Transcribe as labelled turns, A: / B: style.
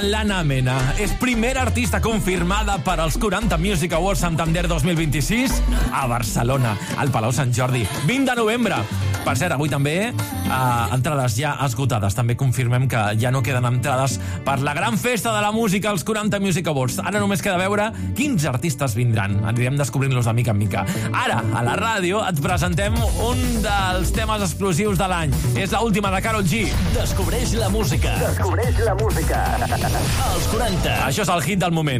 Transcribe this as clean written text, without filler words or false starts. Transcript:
A: Lana Mena és primera artista confirmada per als 40 Music Awards Santander 2026 a Barcelona, al Palau Sant Jordi, 20 de novembre. Per cert, avui també entrades ja esgotades. També confirmem que ja no queden entrades per la gran festa de la música, els 40 Music Awards. Ara només queda veure quins artistes vindran. Anirem descobrint-los de mica en mica. Ara, a la ràdio, et presentem un dels temes explosius de l'any. És l'última de Karol G.
B: Descobreix la música. Descobreix la música. Els 40.
A: Això és el hit del moment.